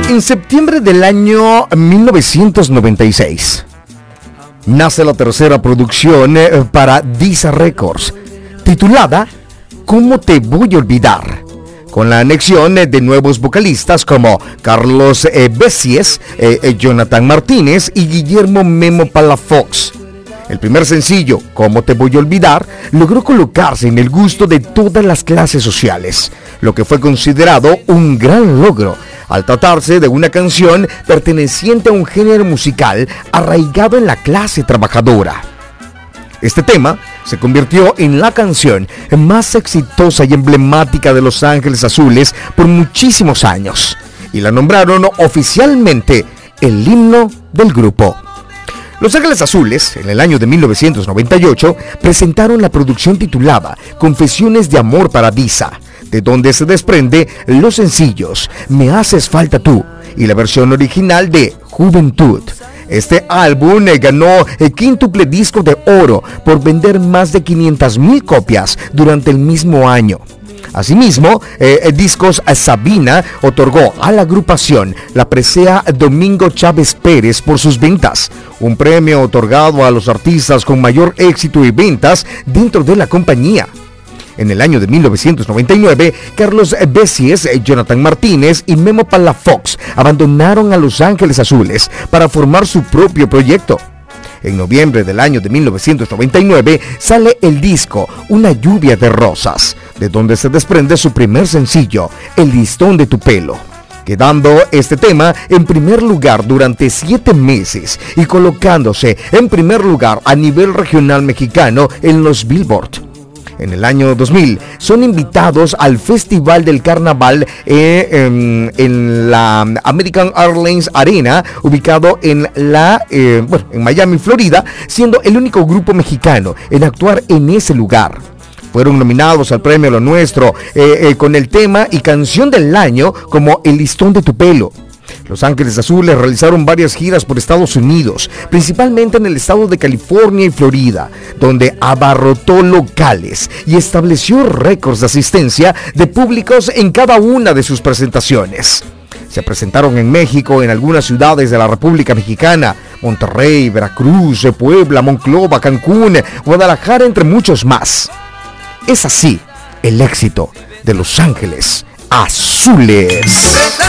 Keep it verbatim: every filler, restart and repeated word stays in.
En septiembre del año mil novecientos noventa y seis nace la tercera producción para Disa Records, titulada ¿Cómo te voy a olvidar?, con la anexión de nuevos vocalistas como Carlos eh, Bessies, eh, Jonathan Martínez y Guillermo Memo Palafox. El primer sencillo, ¿Cómo te voy a olvidar?, logró colocarse en el gusto de todas las clases sociales, lo que fue considerado un gran logro, al tratarse de una canción perteneciente a un género musical arraigado en la clase trabajadora. Este tema se convirtió en la canción más exitosa y emblemática de Los Ángeles Azules por muchísimos años, y la nombraron oficialmente el himno del grupo. Los Ángeles Azules, en el año de mil novecientos noventa y ocho, presentaron la producción titulada Confesiones de Amor para Disa, de donde se desprende los sencillos Me Haces Falta Tú y la versión original de Juventud. Este álbum eh, ganó el quíntuple disco de oro por vender más de quinientas mil copias durante el mismo año. Asimismo, eh, Discos Sabina otorgó a la agrupación la presea Domingo Chávez Pérez por sus ventas, un premio otorgado a los artistas con mayor éxito y ventas dentro de la compañía. En el año de mil novecientos noventa y nueve, Carlos Bessies, Jonathan Martínez y Memo Palafox abandonaron a Los Ángeles Azules para formar su propio proyecto. En noviembre del año de mil novecientos noventa y nueve sale el disco Una lluvia de rosas, de donde se desprende su primer sencillo, El listón de tu pelo, quedando este tema en primer lugar durante siete meses y colocándose en primer lugar a nivel regional mexicano en los Billboard. En el año dos mil son invitados al Festival del Carnaval eh, en, en la American Airlines Arena, ubicado en, la, eh, bueno, en Miami, Florida, siendo el único grupo mexicano en actuar en ese lugar. Fueron nominados al premio Lo Nuestro eh, eh, con el tema y canción del año como El listón de tu pelo. Los Ángeles Azules realizaron varias giras por Estados Unidos, principalmente en el estado de California y Florida, donde abarrotó locales y estableció récords de asistencia de públicos en cada una de sus presentaciones. Se presentaron en México, en algunas ciudades de la República Mexicana, Monterrey, Veracruz, Puebla, Monclova, Cancún, Guadalajara, entre muchos más. Es así el éxito de Los Ángeles Azules.